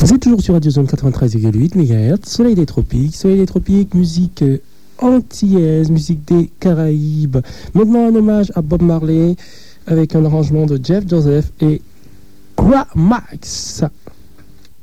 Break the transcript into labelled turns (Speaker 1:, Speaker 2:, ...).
Speaker 1: Vous êtes toujours sur Radio Zone 93,8 MHz, Soleil des Tropiques, musique antillaise, musique des Caraïbes. Maintenant un hommage à Bob Marley avec un arrangement de Jeff Joseph et Qua Max.